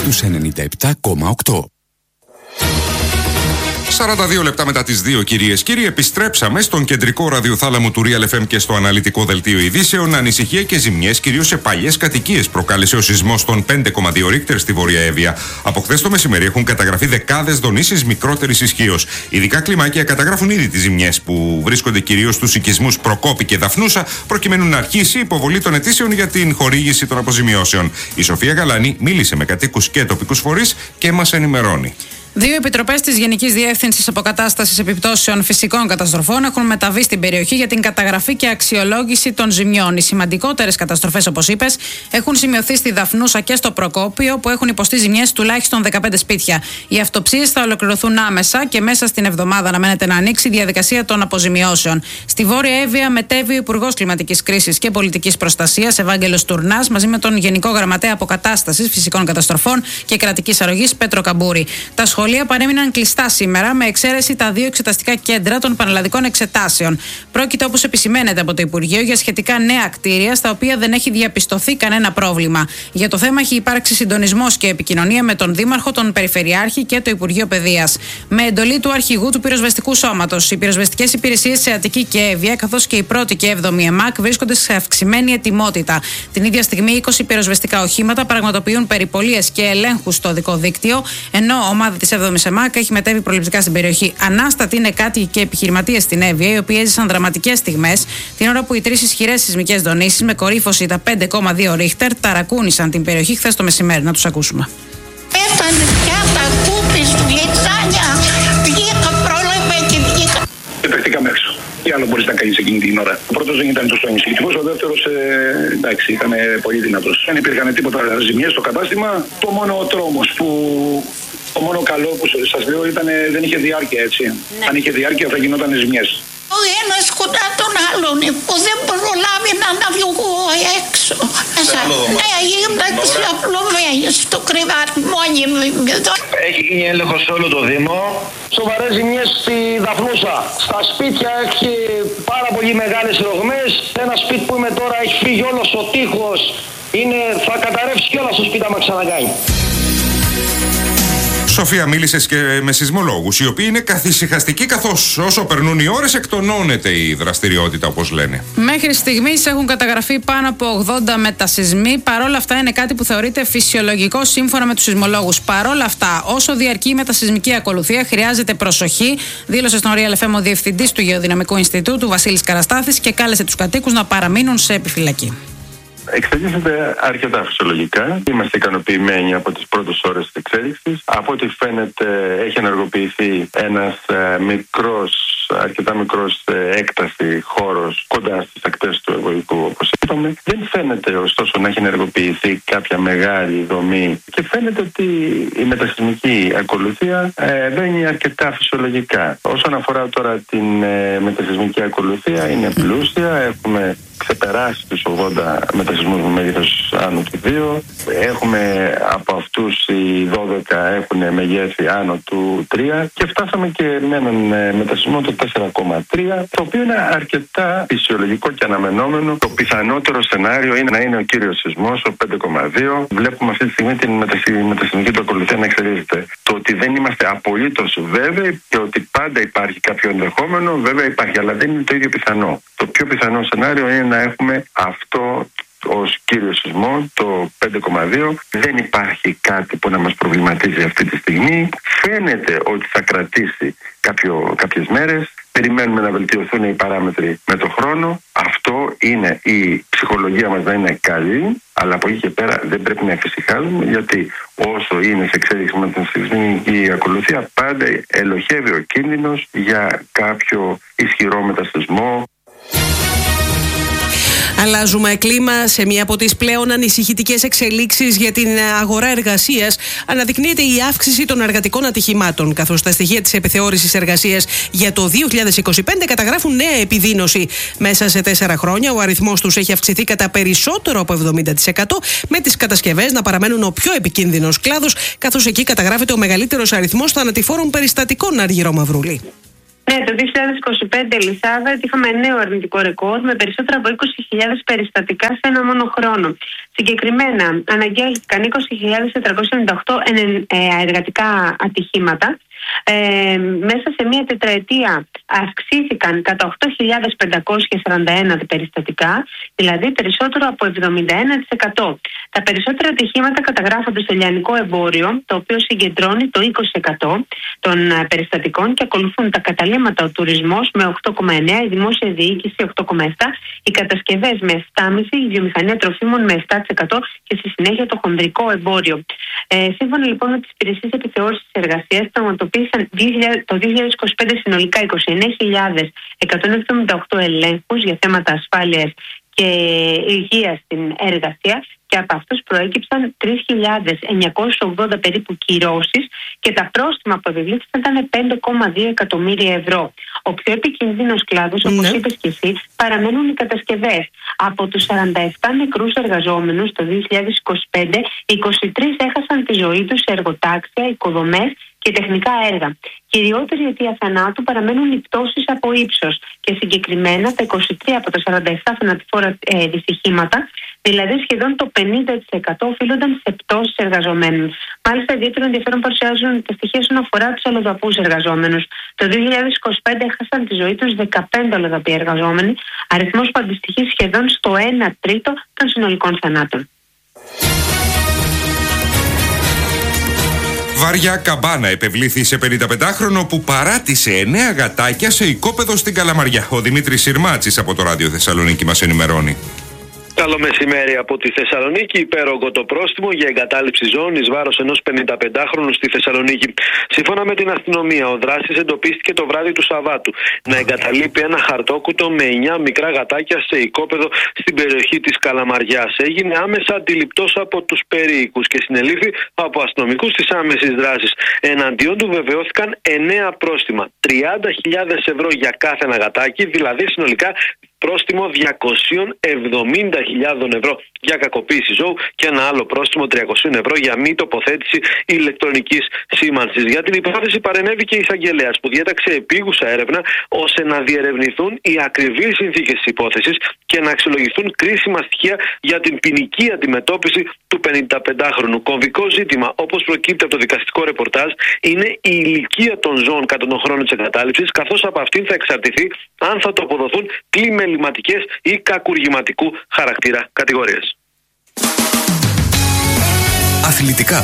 στους 97,8. 42 λεπτά μετά τις 2, κυρίες και κύριοι, επιστρέψαμε στον κεντρικό ραδιοθάλαμο του Real FM και στο αναλυτικό δελτίο ειδήσεων. Ανησυχία και ζημιές, κυρίως σε παλιές κατοικίες, προκάλεσε ο σεισμός των 5,2 Ρίχτερ στη Βόρεια Εύβοια. Από χθες το μεσημέρι έχουν καταγραφεί δεκάδες δονήσεις μικρότερης ισχύως. Ειδικά κλιμάκια καταγράφουν ήδη τις ζημιές που βρίσκονται κυρίως στους οικισμούς Προκόπη και Δαφνούσα, προκειμένου να αρχίσει η υποβολή των αιτήσεων για την χορήγηση των αποζημιώσεων. Η Σοφία Γαλάνη μίλησε με κατοίκους και τοπικούς φορείς και μας ενημερώνει. 2 επιτροπές της Γενικής Διεύθυνσης Αποκατάστασης Επιπτώσεων Φυσικών Καταστροφών έχουν μεταβεί στην περιοχή για την καταγραφή και αξιολόγηση των ζημιών. Οι σημαντικότερες καταστροφές, όπως είπες, έχουν σημειωθεί στη Δαφνούσα και στο Προκόπιο, που έχουν υποστεί ζημιές τουλάχιστον 15 σπίτια. Οι αυτοψίες θα ολοκληρωθούν άμεσα και μέσα στην εβδομάδα αναμένεται να ανοίξει η διαδικασία των αποζημιώσεων. Στη Βόρεια Εύβοια μετέβη ο Υπουργός Κλιματικής Κρίσης και Πολιτικής Προστασίας, Ευάγγελος Τουρνάς, μαζί με τον Γενικό Γραμματέα Αποκατάστασης Φυσικών Καταστροφών και Κρατικής Αρρωγής, Πέτρο Καμπούρη. Τα σχολεία παρέμειναν κλειστά σήμερα, με εξαίρεση τα 2 εξεταστικά κέντρα των πανελλαδικών εξετάσεων. Πρόκειται, όπως επισημαίνεται από το Υπουργείο, για σχετικά νέα κτίρια, στα οποία δεν έχει διαπιστωθεί κανένα πρόβλημα. Για το θέμα έχει υπάρξει συντονισμός και επικοινωνία με τον Δήμαρχο, τον Περιφερειάρχη και το Υπουργείο Παιδείας. Με εντολή του Αρχηγού του Πυροσβεστικού Σώματος, οι πυροσβεστικές υπηρεσίες σε Αττική και Εύβοια, καθώς και η 1η και 7η ΕΜΑΚ, βρίσκονται σε αυξημένη ετοιμότητα. Την ίδια στιγμή, 20 πυροσβεστικά οχήματα πραγματοποιούν περιπολίες και ελέγχους στο οδικό δίκτυο, ενώ ομάδα της 7ης ΕΜΑΚ έχει μετέβει προληπτικά στην περιοχή. Ανάστατοι είναι κάτοικοι και επιχειρηματίες στην Εύβοια, οι οποίοι έζησαν δραματικές στιγμές την ώρα που οι 3 ισχυρές σεισμικές δονήσεις με κορύφωση τα 5,2 Ρίχτερ ταρακούνησαν την περιοχή χθες το μεσημέρι. Να τους ακούσουμε. Πέφτανε πια τα κούπες, λιτσάνια, βγήκα, πρόλαβε και βγήκα. Επεχτήκαμε έξω. Τι άλλο μπορείς να κάνεις εκείνη την ώρα. Ο πρώτος δεν ήταν τόσο ανησυχητικός, ο δεύτερος εντάξει, ήταν πολύ δυνατός. Δεν υπήρχαν τίποτα ζημιές στο κατάστημα. Το μόνο τρόμος που. Το μόνο καλό που σας λέω δεν είχε διάρκεια, έτσι. Ναι. Αν είχε διάρκεια θα γινόταν ζημιές. Ο ένας κοντά τον άλλον που δεν προλάβει να βγω έξω. Ναι, ήμουν απλωμένη στο κρεβάτι μόνη μου. Έχει γίνει έλεγχο σε όλο το Δήμο. Σοβαρές ζημιές στη Δαφνούσα. Στα σπίτια έχει πάρα πολύ μεγάλες ρογμές. Ένα σπίτι που είμαι τώρα έχει φύγει όλος ο τοίχος. Θα καταρρεύσει κιόλας το σπίτι άμα ξανακάνει. Σοφία, μίλησες και με σεισμολόγους, οι οποίοι είναι καθησυχαστικοί, καθώς όσο περνούν οι ώρες εκτονώνεται η δραστηριότητα, όπως λένε. Μέχρι στιγμής έχουν καταγραφεί πάνω από 80 μετασεισμοί. Παρόλα αυτά, είναι κάτι που θεωρείται φυσιολογικό σύμφωνα με τους σεισμολόγους. Παρόλα αυτά, όσο διαρκεί η μετασεισμική ακολουθία, χρειάζεται προσοχή, δήλωσε στον Real FM ο Διευθυντής του Γεωδυναμικού Ινστιτούτου, Βασίλης Καραστάθης, και κάλεσε τους κατοίκους να παραμείνουν σε επιφυλακή. Εξελίσσεται αρκετά φυσιολογικά. Είμαστε ικανοποιημένοι από τις πρώτες ώρες της εξέλιξης. Από ό,τι φαίνεται έχει ενεργοποιηθεί ένας αρκετά μικρός έκταση χώρος κοντά στις ακτές του Ευωικού, όπως είπαμε. Δεν φαίνεται ωστόσο να έχει ενεργοποιηθεί κάποια μεγάλη δομή και φαίνεται ότι η μετασεισμική ακολουθία βαίνει αρκετά φυσιολογικά. Όσον αφορά τώρα την μετασεισμική ακολουθία, είναι πλούσια. Έχουμε ξεπεράσει τους 80 μετασεισμούς με μέγεθος άνω του 2. Έχουμε από αυτούς οι 12 έχουν μεγέθη άνω του 3 και φτάσαμε και με έναν μετασεισμό το 4,3, το οποίο είναι αρκετά φυσιολογικό και αναμενόμενο. Το πιθανότερο σενάριο είναι να είναι ο κύριος σεισμός, ο 5,2. Βλέπουμε αυτή τη στιγμή την μετασεισμική του ακολουθία να εξελίσσεται. Το ότι δεν είμαστε απολύτως βέβαιοι και ότι πάντα υπάρχει κάποιο ενδεχόμενο, βέβαια υπάρχει, αλλά δεν είναι το ίδιο πιθανό. Το πιο πιθανό σενάριο είναι να έχουμε αυτό ως κύριο σεισμό, το 5,2. Δεν υπάρχει κάτι που να μας προβληματίζει αυτή τη στιγμή. Φαίνεται ότι θα κρατήσει κάποιες μέρες. Περιμένουμε να βελτιωθούν οι παράμετροι με το χρόνο. Αυτό είναι η ψυχολογία μας να είναι καλή, αλλά από εκεί και πέρα δεν πρέπει να εφησυχάζουμε, γιατί όσο είναι σε εξέλιξη με την σεισμική ακολουθία, πάντα ελοχεύει ο κίνδυνος για κάποιο ισχυρό μετασεισμό. Αλλάζουμε κλίμα. Σε μία από τις πλέον ανησυχητικές εξελίξεις για την αγορά εργασίας αναδεικνύεται η αύξηση των εργατικών ατυχημάτων, καθώς τα στοιχεία της επιθεώρησης εργασίας για το 2025 καταγράφουν νέα επιδείνωση. Μέσα σε 4 χρόνια ο αριθμός τους έχει αυξηθεί κατά περισσότερο από 70%, με τις κατασκευές να παραμένουν ο πιο επικίνδυνος κλάδος, καθώς εκεί καταγράφεται ο μεγαλύτερος αριθμός θανατηφόρων περιστατικών, Αργυρό Μαυρούλη. Ναι, το 2025, Ελισάβετ, είχαμε νέο αρνητικό ρεκόρ με περισσότερα από 20.000 περιστατικά σε ένα μόνο χρόνο. Συγκεκριμένα, αναγγέλθηκαν 20.498 εργατικά ατυχήματα. Μέσα σε μία τετραετία αυξήθηκαν κατά 8.541 περιστατικά, δηλαδή περισσότερο από 71%. Τα περισσότερα ατυχήματα καταγράφονται στο λιανικό εμπόριο, το οποίο συγκεντρώνει το 20% των περιστατικών, και ακολουθούν τα καταλύματα, ο τουρισμός με 8,9%, η δημόσια διοίκηση 8,7%, οι κατασκευές με 7,5%, η βιομηχανία τροφίμων με 7% και στη συνέχεια το χονδρικό εμπόριο. Σύμφωνα λοιπόν με τις υπηρεσίες επιθεώρησης της εργασίας, πραγματοποίησαν το 2025 συνολικά 29.178 ελέγχους για θέματα ασφάλειας και υγείας στην εργασία, και από αυτούς προέκυψαν 3.980 περίπου κυρώσεις, και τα πρόστιμα που επιβλήθηκαν ήταν 5,2 εκατομμύρια ευρώ. Ο πιο επικίνδυνος κλάδος, όπως είπες και εσύ, παραμένουν οι κατασκευές. Από τους 47 νεκρούς εργαζόμενους το 2025, 23 έχασαν τη ζωή τους σε εργοτάξια, οικοδομές και τεχνικά έργα. Κυριότερη αιτία θανάτου παραμένουν οι πτώσεις από ύψος, και συγκεκριμένα τα 23 από τα 47 θανατηφόρα δυστυχήματα, δηλαδή σχεδόν το 50% οφείλονταν σε πτώσεις εργαζομένων. Μάλιστα, ιδιαίτερο ενδιαφέρον παρουσιάζουν τα στοιχεία όσον αφορά τους αλλοδαπούς εργαζόμενους. Το 2025 έχασαν τη ζωή τους 15 αλλοδαποί εργαζόμενοι, αριθμός που αντιστοιχεί σχεδόν στο 1 τρίτο των συνολικών θανάτων. Βαριά καμπάνα επευλήθη σε 55χρονο που παράτησε 9 γατάκια σε οικόπεδο στην Καλαμαριά. Ο Δημήτρης Συρμάτσης από το Ράδιο Θεσσαλονίκη μας ενημερώνει. Καλό μεσημέρι από τη Θεσσαλονίκη. Υπέρογκο το πρόστιμο για εγκατάλειψη ζώων εις βάρος ενός 55χρονου στη Θεσσαλονίκη. Σύμφωνα με την αστυνομία, ο δράστης εντοπίστηκε το βράδυ του Σαββάτου να εγκαταλείπει ένα χαρτόκουτο με 9 μικρά γατάκια σε οικόπεδο στην περιοχή της Καλαμαριάς. Έγινε άμεσα αντιληπτός από τους περίοικους και συνελήφθη από αστυνομικούς της άμεσης δράσης. Εναντίον του βεβαιώθηκαν 9 πρόστιμα. 30.000 ευρώ για κάθε ένα γατάκι, δηλαδή συνολικά πρόστιμο 270.000 ευρώ για κακοποίηση ζώου και ένα άλλο πρόστιμο 300 ευρώ για μη τοποθέτηση ηλεκτρονικής σήμανσης. Για την υπόθεση παρενέβη και η εισαγγελέας, που διέταξε επίγουσα έρευνα ώστε να διερευνηθούν οι ακριβείς συνθήκες της υπόθεσης και να αξιολογηθούν κρίσιμα στοιχεία για την ποινική αντιμετώπιση του 55χρονου. Κομβικό ζήτημα, όπως προκύπτει από το δικαστικό ρεπορτάζ, είναι η ηλικία των ζώων κατά τον χρόνο της εγκατάλειψης, καθώς από αυτήν θα εξαρτηθεί αν θα το αποδοθούν πλημεληματικές ή κακουργηματικού χαρακτήρα κατηγορίες. Αθλητικά.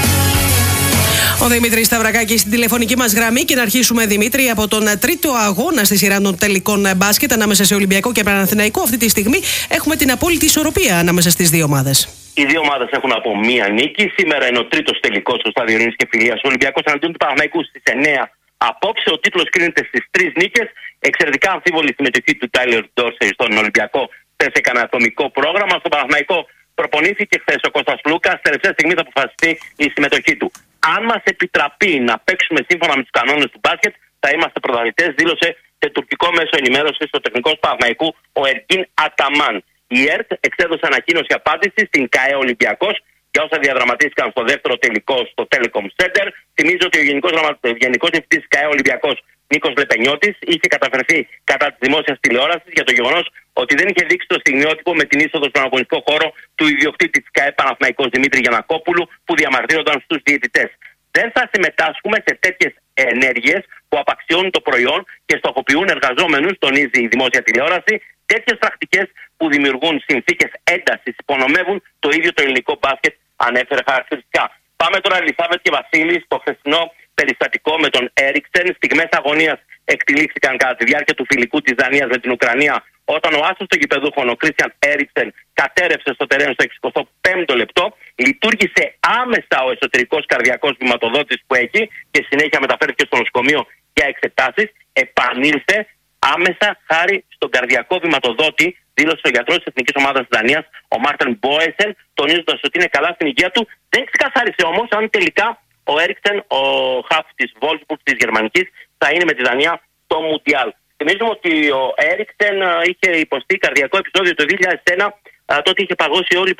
Ο Δημήτρης Σταυρακάκης στην τηλεφωνική μας γραμμή, και να αρχίσουμε, Δημήτρη, από τον τρίτο αγώνα στη σειρά των τελικών μπάσκετ ανάμεσα σε Ολυμπιακό και Παναθηναϊκό. Αυτή τη στιγμή έχουμε την απόλυτη ισορροπία ανάμεσα στις δύο ομάδες. Οι δύο ομάδες έχουν από μία νίκη. Σήμερα είναι ο τρίτος τελικός στο στάδιο Ειρήνης και Φιλίας. Ο Ολυμπιακός εναντίον του Παναθηναϊκού στις 9. Απόψε ο τίτλος κρίνεται στις 3 νίκες. Εξαιρετικά αμφίβολη συμμετοχή του Τάιλερ Ντόρσεϊ στον Ολυμπιακό. Χθες έκανε ατομικό πρόγραμμα. Στο Παναθηναϊκό προπονήθηκε χθες ο Κώστας Λούκας. Τελευταία στιγμή θα αποφασιστεί η συμμετοχή του. Αν μας επιτραπεί να παίξουμε σύμφωνα με τους κανόνες του μπάσκετ, θα είμαστε πρωταθλητές, δήλωσε σε τουρκικό μέσο ενημέρωσης στο τεχνικό του Παναθηναϊκού ο Ερκίν Αταμάν. Η ΕΡΤ εξέδωσε ανακοίνωση απάντηση στην ΚΑΕ Ολυμπιακός για όσα διαδραματίστηκαν στο δεύτερο τελικό στο Telecom Center. Θυμίζω ότι ο Γενικός Διευθυντής της ΚΑΕ Ολυμπιακός Νίκος Λεπενιώτης είχε καταφερθεί κατά της δημόσιας τηλεόρασης για το γεγονός ότι δεν είχε δείξει το στιγμιότυπο με την είσοδο στον αγωνιστικό χώρο του ιδιοκτήτη της ΚΑΕ Παναθηναϊκός Δημήτρη Γιαννακόπουλου, που διαμαρτύρονταν στους διαιτητές. Δεν θα συμμετάσχουμε σε τέτοιες ενέργειες που απαξιώνουν το προϊόν και στοχοποιούν εργαζόμενους, τονίζει η δημόσια τηλεόραση. Τέτοιες πρακτικές που δημιουργούν συνθήκες έντασης υπονομεύουν το ίδιο το ελληνικό μπάσκετ, ανέφερε χαρακτηριστικά. Πάμε τώρα, Ελισάβετ και Βασίλη, στο χθεσινό περιστατικό με τον Έριξεν. Στιγμές αγωνίας εκτελήχθηκαν κατά τη διάρκεια του φιλικού της Δανίας με την Ουκρανία, όταν ο άσος των γηπεδούχων, ο Κρίστιαν Έριξεν, κατέρευσε στο τερέν στο 65ο λεπτό. Λειτουργήσε άμεσα ο εσωτερικός καρδιακός βηματοδότης που έχει και συνέχεια μεταφέρθηκε στο νοσοκομείο για εξετάσεις. Επανήλθε άμεσα χάρη στον καρδιακό βηματοδότη, δήλωσε ο γιατρός της εθνικής ομάδας της Δανίας, ο Μάρτεν Μπόεσεν, τονίζοντας ότι είναι καλά στην υγεία του. Δεν ξεκαθάρισε όμως αν τελικά ο Έριξεν, ο χαφ της Wolfsburg της Γερμανικής, θα είναι με τη Δανία στο Μουντιάλ. Θυμίζουμε ότι ο Έριξεν είχε υποστεί καρδιακό επεισόδιο το 2001, τότε είχε παγώσει όλη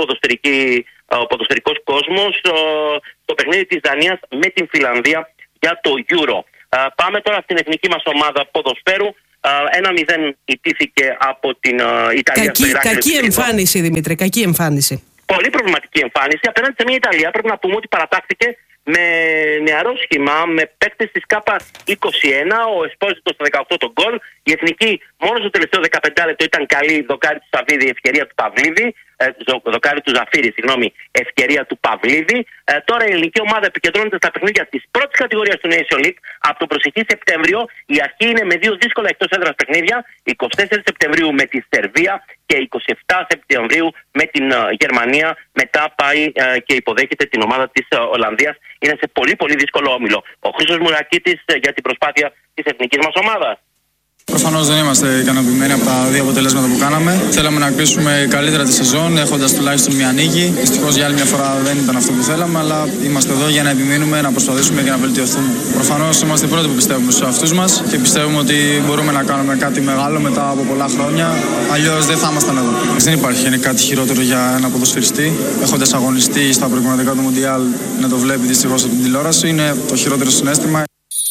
ο ποδοσφαιρικός κόσμος στο παιχνίδι της Δανίας με την Φιλανδία για το Euro. Πάμε τώρα στην εθνική μας ομάδα ποδοσφαίρου. 1-0 ιτήθηκε από την Ιταλία. Κακή εμφάνιση, Δημήτρη, κακή εμφάνιση. Πολύ προβληματική εμφάνιση. Απέναντι σε μια Ιταλία πρέπει να πούμε ότι παρατάχθηκε με νεαρό σχήμα, με παίκτες της ΚΑΠΑ 21, ο Εσπόζητος στο 18 τον γκολ. Η εθνική μόνο στο τελευταίο 15 λεπτό ήταν καλή, δοκάρι του Σαββίδη, ευκαιρία του Παυλίδη. Δοκάρι του Ζαφύρη, ευκαιρία του Παυλίδη. Τώρα η ελληνική ομάδα επικεντρώνεται στα παιχνίδια της πρώτης κατηγορίας του Nation League από το προσεχή Σεπτέμβριο. Η αρχή είναι με δύο δύσκολα εκτός έδρας παιχνίδια, 24 Σεπτεμβρίου με τη Σερβία και 27 Σεπτεμβρίου με την Γερμανία. Μετά πάει και υποδέχεται την ομάδα της Ολλανδίας. Είναι σε πολύ πολύ δύσκολο όμιλο. Ο Χρήστος Μουρακίτης για την προσπάθεια της εθνικής μας ομάδας. Προφανώς δεν είμαστε ικανοποιημένοι από τα δύο αποτελέσματα που κάναμε. Θέλαμε να κλείσουμε καλύτερα τη σεζόν, έχοντας τουλάχιστον μια νίκη. Δυστυχώς για άλλη μια φορά δεν ήταν αυτό που θέλαμε, αλλά είμαστε εδώ για να επιμείνουμε, να προσπαθήσουμε και να βελτιωθούμε. Προφανώς είμαστε οι πρώτοι που πιστεύουμε στους εαυτούς μας και πιστεύουμε ότι μπορούμε να κάνουμε κάτι μεγάλο μετά από πολλά χρόνια. Αλλιώς δεν θα ήμασταν εδώ. Δεν υπάρχει κάτι χειρότερο για ένα ποδοσφαιριστή. Έχοντας αγωνιστεί στα προκριματικά του Μουντιάλ, να το βλέπει δυστυχώς από την τηλεόραση, είναι το χειρότερο συναίσθημα.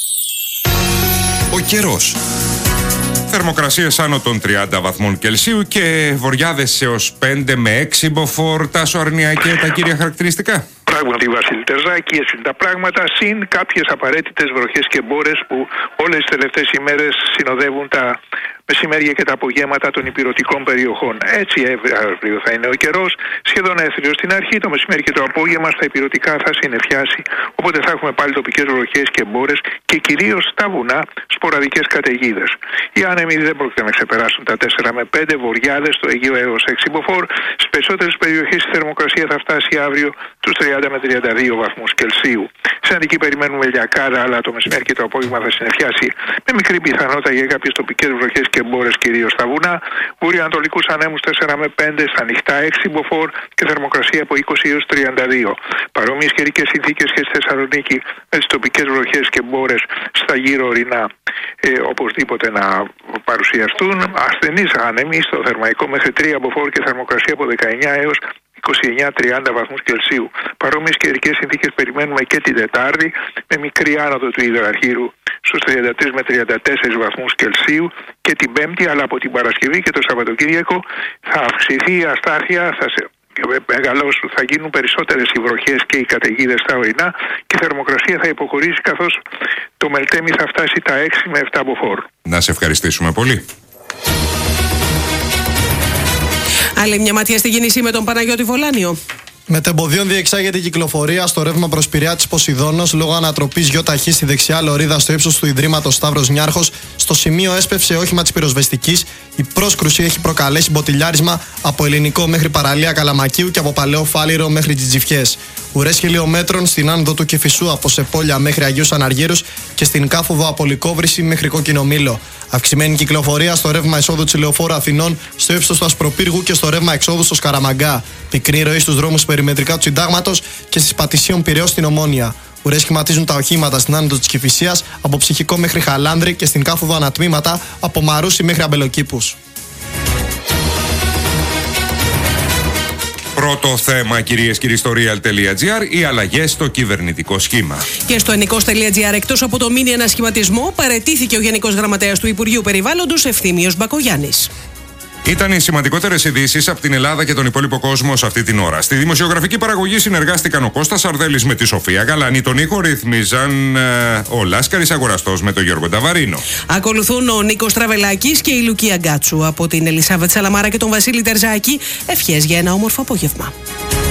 Ο καιρός. Θερμοκρασίες άνω των 30 βαθμών Κελσίου και βοριάδες έως 5 με 6 μποφόρ. Τάσο Αρνία και τα κύρια χαρακτηριστικά. Πράγματι, Βασίλη Τερζάκη, έτσι είναι τα πράγματα. Συν κάποιες απαραίτητες βροχές και μπόρες που όλες τις τελευταίες ημέρες συνοδεύουν τα μεσημέρια και τα απογέματα των ηπειρωτικών περιοχών. Έτσι αύριο θα είναι ο καιρός, σχεδόν έθριος στην αρχή, το μεσημέρι και το απόγευμα στα ηπειρωτικά θα συννεφιάσει. Οπότε θα έχουμε πάλι τοπικές βροχές και μπόρες και κυρίως στα βουνά σποραδικές καταιγίδες. Οι άνεμοι δεν πρόκειται να ξεπεράσουν τα 4 με 5 βοριάδες, στο Αιγαίο έως 6 μποφόρ. Στις περισσότερες περιοχές η θερμοκρασία θα φτάσει αύριο τους 30 με 32 βαθμούς Κελσίου. Στην Αττική περιμένουμε λιακάδα, αλλά το μεσημέρι και το απόγευμα θα συννεφιάσει με μικρή πιθανότητα για κάποιες τοπικές βροχές και μπόρες κυρίως στα βουνά. Βορειοανατολικούς ανέμους 4 με 5, στα ανοιχτά 6 μποφόρ και θερμοκρασία από 20 έως 32. Παρόμοιες καιρικές συνθήκες και στη Θεσσαλονίκη με τις τοπικές βροχές και μπόρες στα γύρω ορεινά οπωσδήποτε να παρουσιαστούν. Ασθενείς άνεμοι στο Θερμαϊκό μέχρι 3 μποφόρ και θερμοκρασία από 19 έως 29-30 βαθμούς Κελσίου. Παρόμοιες καιρικές συνθήκες περιμένουμε και την Τετάρτη με μικρή άνοδο του υδροαρχήρου στους 33 με 34 βαθμούς Κελσίου και την Πέμπτη, αλλά από την Παρασκευή και το Σαββατοκύριακο θα αυξηθεί η αστάθεια, θα γίνουν περισσότερες οι βροχές και οι καταιγίδες στα ορεινά και η θερμοκρασία θα υποχωρήσει καθώς το Μελτέμι θα φτάσει τα 6 με 7 μποφόρ. Να σε ευχαριστήσουμε πολύ. Άλλη μια ματιά στη κίνηση με τον Παναγιώτη Βολάνιο. Μετεμποδίων διεξάγεται η κυκλοφορία στο ρεύμα προς Πειραιά της Ποσειδώνος λόγω ανατροπής γιοταχή στη δεξιά λωρίδα στο ύψος του Ιδρύματος Σταύρος Νιάρχος. Στο σημείο έσπευσε όχημα της πυροσβεστικής. Η πρόσκρουση έχει προκαλέσει μποτιλιάρισμα από Ελληνικό μέχρι παραλία Καλαμακίου και από Παλαιό Φάληρο μέχρι Τζιτζιφιές. Ουρές χιλιομέτρων στην άνοδο του Κηφισού από Σεπόλια μέχρι Αγίους Αναργύρους και στην Κάφοδο από Λυκόβρηση μέχρι Κόκκινο Μήλο. Αυξημένη κυκλοφορία στο ρεύμα εισόδου της Λεωφόρου Αθηνών, στο ύψος του Ασπροπύργου και στο ρεύμα εξόδου στο Σκαραμαγκά. Πικρή ροή στους δρόμους περιμετρικά του Συντάγματος και στις Πατησίων Πειραιώς στην Ομόνια. Ουρές σχηματίζουν τα οχήματα στην άνοδο της Κηφισίας από Ψυχικό μέχρι Χαλάνδρη και στην Κάφοδο ανατμήματα από Μαρούσι μέχρι Αμπελοκήπους. Πρώτο θέμα, κυρίες και κύριοι, στο real.gr, οι αλλαγές στο κυβερνητικό σχήμα. Και στο ενικός.gr, εκτός από το μίνι ανασχηματισμό, παραιτήθηκε ο Γενικός Γραμματέας του Υπουργείου Περιβάλλοντος, Ευθύμιος Μπακογιάννης. Ήταν οι σημαντικότερες ειδήσεις από την Ελλάδα και τον υπόλοιπο κόσμο σε αυτή την ώρα. Στη δημοσιογραφική παραγωγή συνεργάστηκαν ο Κώστας Αρδέλης με τη Σοφία Γαλάνη. Τον ήχο ρυθμίζαν ο Λάσκαρης Αγοραστός με τον Γιώργο Νταβαρίνο. Ακολουθούν ο Νίκος Τραβελάκης και η Λουκία Γκάτσου. Από την Ελισάβετ Σαλαμάρα και τον Βασίλη Τερζάκη, ευχές για ένα όμορφο απόγευμα.